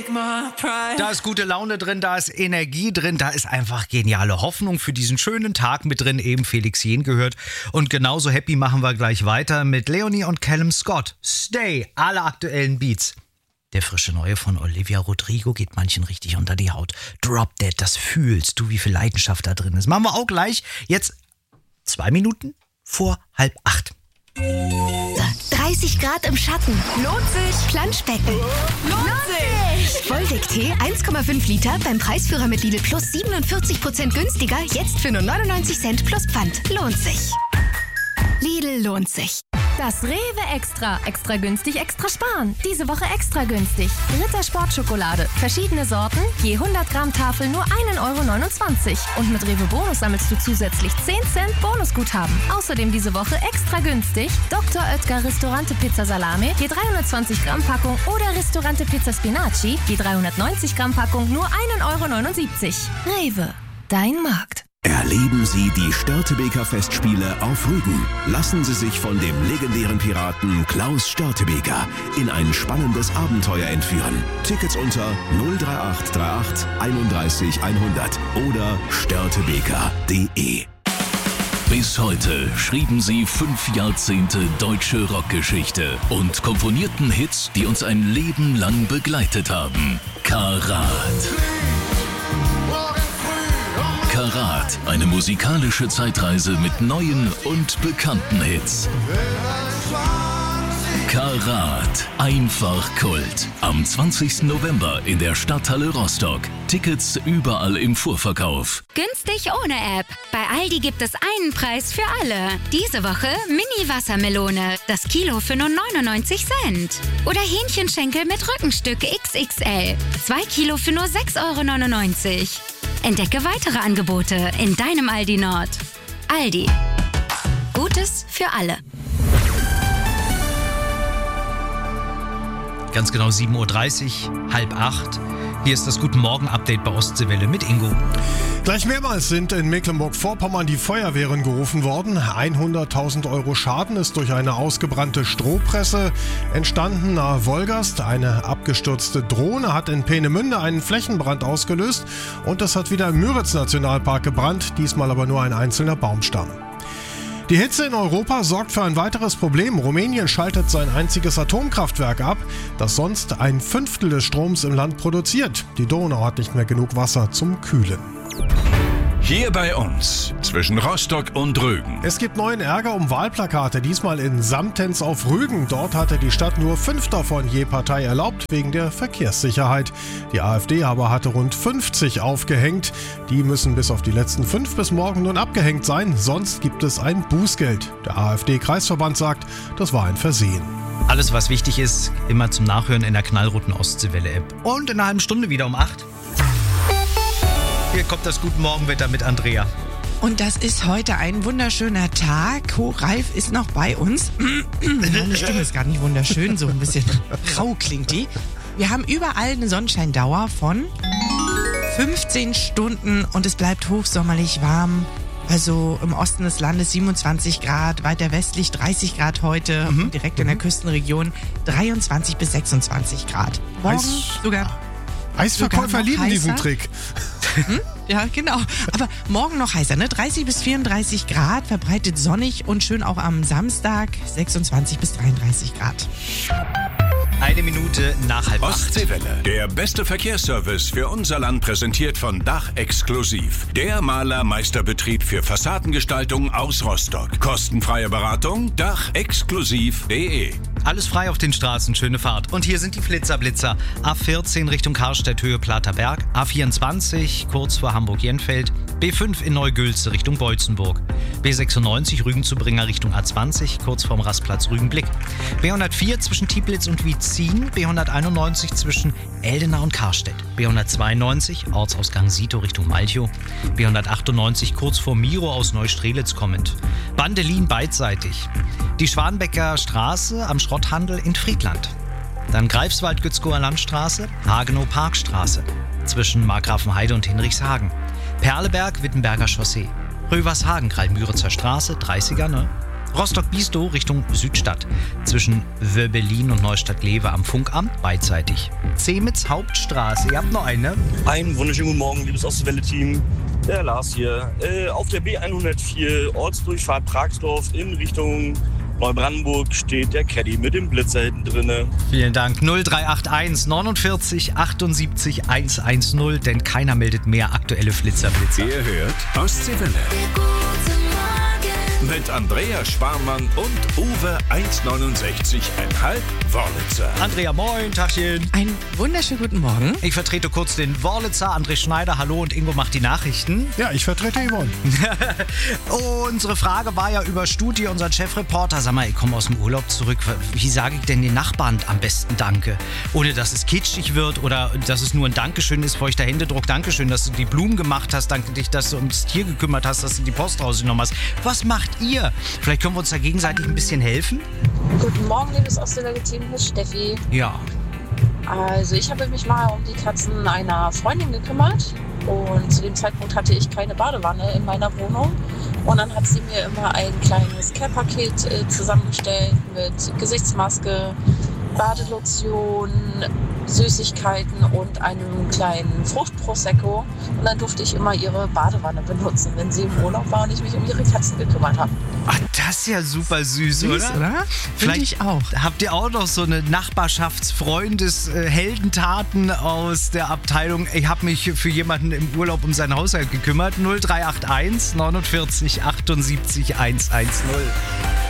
Da ist gute Laune drin, da ist Energie drin, da ist einfach geniale Hoffnung für diesen schönen Tag mit drin, eben Felix Jähn gehört. Und genauso happy machen wir gleich weiter mit Leonie und Callum Scott. Stay, alle aktuellen Beats. Der frische Neue von Olivia Rodrigo geht manchen richtig unter die Haut. Drop Dead, das fühlst du, wie viel Leidenschaft da drin ist. Machen wir auch gleich, jetzt 2 Minuten vor 7:30. 30 Grad im Schatten. Lohnt sich. Planschbecken. Lohnt sich. Wolwig-Tee 1,5 Liter beim Preisführer mit Lidl Plus 47% günstiger. Jetzt für nur 99 Cent plus Pfand. Lohnt sich. Lidl lohnt sich. Das Rewe Extra. Extra günstig, extra sparen. Diese Woche extra günstig. Ritter Sportschokolade. Verschiedene Sorten. Je 100 Gramm Tafel nur 1,29 €. Und mit Rewe Bonus sammelst du zusätzlich 10 Cent Bonusguthaben. Außerdem diese Woche extra günstig. Dr. Oetker Ristorante Pizza Salame. Je 320 Gramm Packung. Oder Ristorante Pizza Spinaci. Je 390 Gramm Packung nur 1,79 €. Rewe. Dein Markt. Erleben Sie die Störtebeker Festspiele auf Rügen. Lassen Sie sich von dem legendären Piraten Klaus Störtebeker in ein spannendes Abenteuer entführen. Tickets unter 03838 31 100 oder störtebeker.de. Bis heute schrieben sie 5 Jahrzehnte deutsche Rockgeschichte und komponierten Hits, die uns ein Leben lang begleitet haben. Karat. Karat, eine musikalische Zeitreise mit neuen und bekannten Hits. Karat, einfach Kult. Am 20. November in der Stadthalle Rostock. Tickets überall im Vorverkauf. Günstig ohne App. Bei Aldi gibt es einen Preis für alle. Diese Woche Mini-Wassermelone. Das Kilo für nur 99 Cent. Oder Hähnchenschenkel mit Rückenstück XXL. 2 Kilo für nur 6,99 €. Entdecke weitere Angebote in deinem Aldi Nord. Aldi. Gutes für alle. Ganz genau 7:30 Uhr, 7:30. Hier ist das Guten Morgen-Update bei Ostseewelle mit Ingo. Gleich mehrmals sind in Mecklenburg-Vorpommern die Feuerwehren gerufen worden. 100.000 € Schaden ist durch eine ausgebrannte Strohpresse entstanden nahe Wolgast. Eine abgestürzte Drohne hat in Peenemünde einen Flächenbrand ausgelöst und es hat wieder im Müritz-Nationalpark gebrannt, diesmal aber nur ein einzelner Baumstamm. Die Hitze in Europa sorgt für ein weiteres Problem. Rumänien schaltet sein einziges Atomkraftwerk ab, das sonst 1/5 des Stroms im Land produziert. Die Donau hat nicht mehr genug Wasser zum Kühlen. Hier bei uns, zwischen Rostock und Rügen. Es gibt neuen Ärger um Wahlplakate, diesmal in Samtens auf Rügen. Dort hatte die Stadt nur 5 davon je Partei erlaubt, wegen der Verkehrssicherheit. Die AfD aber hatte rund 50 aufgehängt. Die müssen bis auf die letzten 5 bis morgen nun abgehängt sein, sonst gibt es ein Bußgeld. Der AfD-Kreisverband sagt, das war ein Versehen. Alles, was wichtig ist, immer zum Nachhören in der knallroten Ostseewelle-App. Und in einer halben Stunde wieder um 8. Hier kommt das Guten Morgenwetter mit Andrea. Und das ist heute ein wunderschöner Tag. Ralf ist noch bei uns. Meine Stimme ist gar nicht wunderschön, so ein bisschen rau klingt die. Wir haben überall eine Sonnenscheindauer von 15 Stunden und es bleibt hochsommerlich warm. Also im Osten des Landes 27 Grad, weiter westlich 30 Grad heute, und direkt in der Küstenregion 23 bis 26 Grad. Morgen sogar Eisverkäufer lieben heißer. diesen Trick. Ja, genau. Aber morgen noch heißer, ne? 30 bis 34 Grad, verbreitet sonnig und schön auch am Samstag 26 bis 33 Grad. 1 Minute nach 7:30. Ostseewelle, der beste Verkehrsservice für unser Land, präsentiert von Dach Exklusiv. Der Malermeisterbetrieb für Fassadengestaltung aus Rostock. Kostenfreie Beratung, dachexklusiv.de. Alles frei auf den Straßen, schöne Fahrt. Und hier sind die Flitzer. A14 Richtung Karlstedt, Höhe Platerberg. A24 kurz vor Hamburg-Jenfeld. B5 in Neugülze Richtung Beutzenburg. B96 Rügen zu Bringer Richtung A20, kurz vorm Rastplatz Rügenblick. B104 zwischen Tieblitz und Wietzin. B191 zwischen Eldena und Karstedt. B192 Ortsausgang Sito Richtung Malchow. B198 kurz vor Miro aus Neustrelitz kommend. Bandelin beidseitig. Die Schwanbecker Straße am Schrotthandel in Friedland. Dann Greifswald-Gützkower Landstraße, Hagenow-Parkstraße. Zwischen Markgrafenheide und Hinrichshagen. Perleberg, Wittenberger Chaussee. Rövershagen, Kralmüritzer Straße, 30er, ne? Rostock-Biestow Richtung Südstadt. Zwischen Wöbelin und Neustadt-Lewe am Funkamt beidseitig. Zemitz Hauptstraße, ihr habt noch eine? Einen wunderschönen guten Morgen, liebes Ostwelle-Team. Der Lars hier. Auf der B104 Ortsdurchfahrt Pragsdorf in Richtung Neubrandenburg steht der Caddy mit dem Blitzer hinten drinne. Vielen Dank. 0381 49 78 110, denn keiner meldet mehr aktuelle Flitzer-Blitzer. Ihr hört Ostseewelle. Mit Andrea Sparmann und Uwe 1,69,5 Wörlitzer. Andrea, moin, Tachchen. Einen wunderschönen guten Morgen. Ich vertrete kurz den Wörlitzer, André Schneider, hallo, und Ingo macht die Nachrichten. Ja, ich vertrete Yvonne. Unsere Frage war ja über Studi, unseren Chefreporter. Sag mal, ich komme aus dem Urlaub zurück. Wie sage ich denn den Nachbarn am besten Danke? Ohne, dass es kitschig wird oder dass es nur ein Dankeschön ist, feuchter Händedruck. Dankeschön, dass du die Blumen gemacht hast. Danke dich, dass du ums Tier gekümmert hast, dass du die Post rausgenommen hast. Was macht ihr? Vielleicht können wir uns da gegenseitig ein bisschen helfen? Guten Morgen, liebes Ostseewelle-Team, hier ist Steffi. Ja. Also ich habe mich mal um die Katzen einer Freundin gekümmert und zu dem Zeitpunkt hatte ich keine Badewanne in meiner Wohnung und dann hat sie mir immer ein kleines Care-Paket zusammengestellt mit Gesichtsmaske, Badelotion, Süßigkeiten und einem kleinen Fruchtprosecco und dann durfte ich immer ihre Badewanne benutzen, wenn sie im Urlaub war und ich mich um ihre Katzen gekümmert habe. Ach, das ist ja super süß, oder? Finde ich auch. Habt ihr auch noch so eine Nachbarschaftsfreundes-Heldentaten aus der Abteilung? Ich habe mich für jemanden im Urlaub um seinen Haushalt gekümmert. 0381 49 78 110.